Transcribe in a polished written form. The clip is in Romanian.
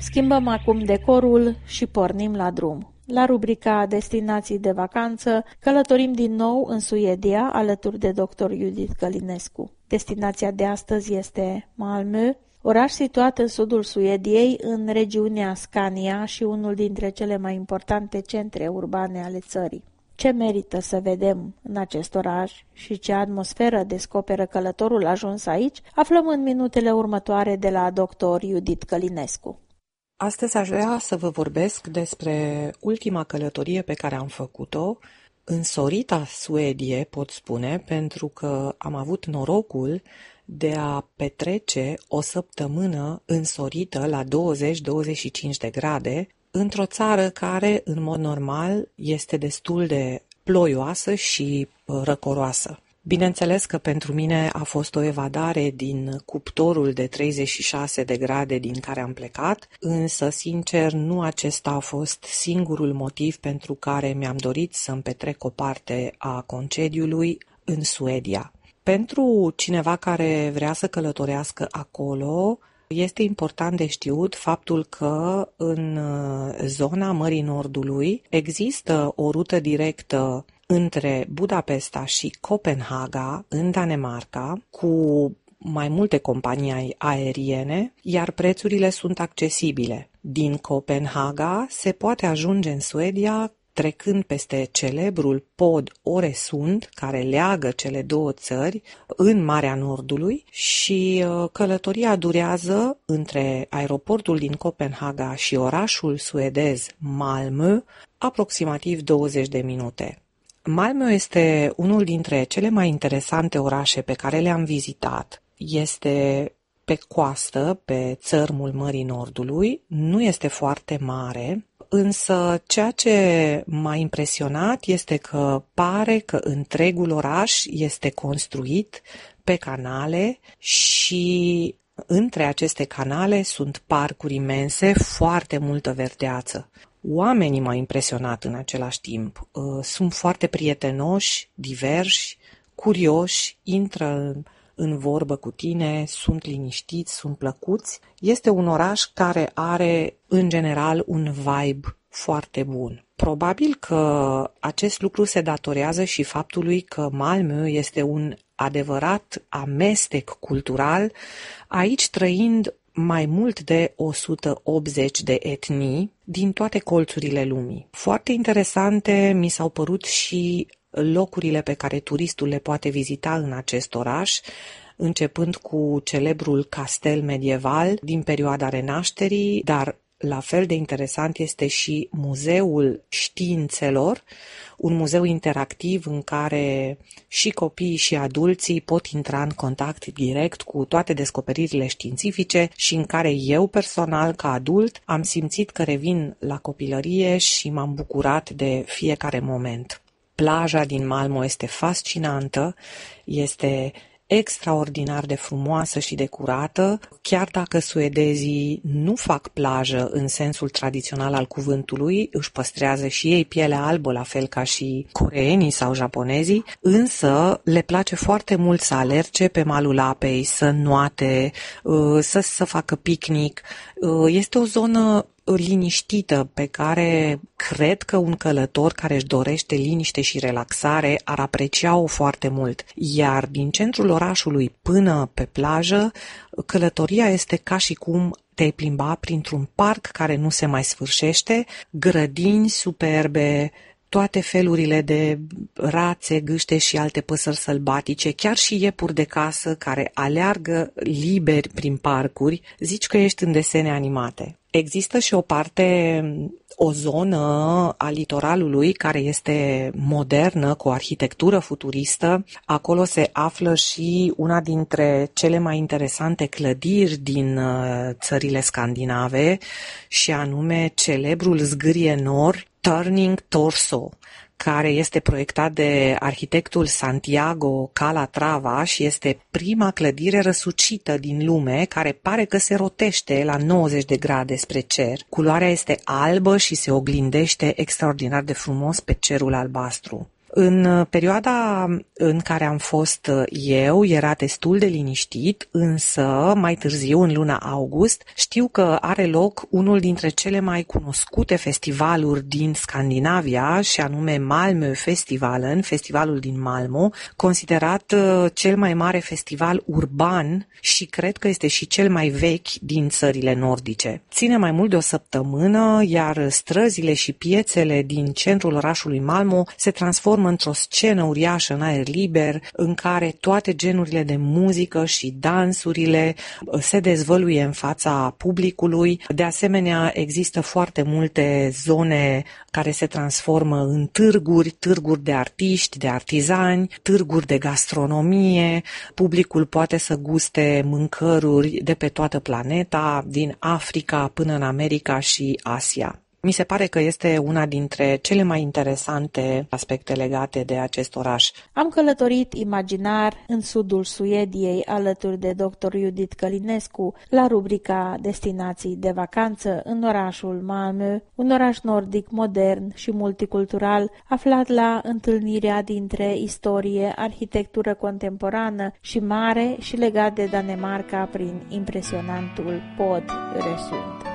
Schimbăm acum decorul și pornim la drum. La rubrica Destinații de vacanță, călătorim din nou în Suedia, alături de dr. Judith Călinescu. Destinația de astăzi este Malmö, oraș situat în sudul Suediei, în regiunea Scania și unul dintre cele mai importante centre urbane ale țării. Ce merită să vedem în acest oraș și ce atmosferă descoperă călătorul ajuns aici, aflăm în minutele următoare de la dr. Judith Călinescu. Astăzi aș vrea să vă vorbesc despre ultima călătorie pe care am făcut-o, însorita Suedie, pot spune, pentru că am avut norocul de a petrece o săptămână însorită la 20-25 de grade, într-o țară care, în mod normal, este destul de ploioasă și răcoroasă. Bineînțeles că pentru mine a fost o evadare din cuptorul de 36 de grade din care am plecat, însă, sincer, nu acesta a fost singurul motiv pentru care mi-am dorit să-mi petrec o parte a concediului în Suedia. Pentru cineva care vrea să călătorească acolo, este important de știut faptul că în zona Mării Nordului există o rută directă între Budapesta și Copenhaga, în Danemarca, cu mai multe companii aeriene, iar prețurile sunt accesibile. Din Copenhaga se poate ajunge în Suedia trecând peste celebrul pod Oresund, care leagă cele două țări în Marea Nordului, și călătoria durează între aeroportul din Copenhaga și orașul suedez Malmö aproximativ 20 de minute. Malmö este unul dintre cele mai interesante orașe pe care le-am vizitat. Este pe coastă, pe țărmul Mării Nordului, nu este foarte mare, însă ceea ce m-a impresionat este că pare că întregul oraș este construit pe canale și între aceste canale sunt parcuri imense, foarte multă verdeață. Oamenii m-au impresionat în același timp. Sunt foarte prietenoși, diversi, curioși, intră în vorbă cu tine, sunt liniștiți, sunt plăcuți. Este un oraș care are, în general, un vibe foarte bun. Probabil că acest lucru se datorează și faptului că Malmö este un adevărat amestec cultural, aici trăind mai mult de 180 de etnii din toate colțurile lumii. Foarte interesante mi s-au părut și locurile pe care turistul le poate vizita în acest oraș, începând cu celebrul castel medieval din perioada Renașterii, dar la fel de interesant este și Muzeul Științelor, un muzeu interactiv în care și copiii și adulții pot intra în contact direct cu toate descoperirile științifice și în care eu personal, ca adult, am simțit că revin la copilărie și m-am bucurat de fiecare moment. Plaja din Malmö este fascinantă, este extraordinar de frumoasă și de curată, chiar dacă suedezii nu fac plajă în sensul tradițional al cuvântului, își păstrează și ei pielea albă, la fel ca și coreenii sau japonezii, însă le place foarte mult să alerge pe malul apei, să înnoate, să facă picnic. Este o zonă liniștită pe care cred că un călător care își dorește liniște și relaxare ar aprecia-o foarte mult. Iar din centrul orașului până pe plajă, călătoria este ca și cum te-ai plimba printr-un parc care nu se mai sfârșește, grădini superbe, toate felurile de rațe, gâște și alte păsări sălbatice, chiar și iepuri de casă care aleargă liberi prin parcuri, zici că ești în desene animate. Există și o zonă a litoralului care este modernă, cu o arhitectură futuristă. Acolo se află și una dintre cele mai interesante clădiri din țările scandinave, și anume celebrul zgârie nori Turning Torso, care este proiectat de arhitectul Santiago Calatrava și este prima clădire răsucită din lume care pare că se rotește la 90 de grade spre cer. Culoarea este albă și se oglindește extraordinar de frumos pe cerul albastru. În perioada în care am fost eu era destul de liniștit, însă mai târziu, în luna august, știu că are loc unul dintre cele mai cunoscute festivaluri din Scandinavia, și anume Malmö Festivalen, festivalul din Malmö, considerat cel mai mare festival urban și cred că este și cel mai vechi din țările nordice. Ține mai mult de o săptămână, iar străzile și piețele din centrul orașului Malmö se transformă într-o scenă uriașă în aer liber, în care toate genurile de muzică și dansurile se dezvăluie în fața publicului. De asemenea, există foarte multe zone care se transformă în târguri de artiști, de artizani, târguri de gastronomie. Publicul poate să guste mâncăruri de pe toată planeta, din Africa până în America și Asia. Mi se pare că este una dintre cele mai interesante aspecte legate de acest oraș. Am călătorit imaginar în sudul Suediei alături de dr. Judith Călinescu la rubrica Destinații de vacanță în orașul Malmö, un oraș nordic modern și multicultural aflat la întâlnirea dintre istorie, arhitectură contemporană și mare și legat de Danemarca prin impresionantul Pod Øresund.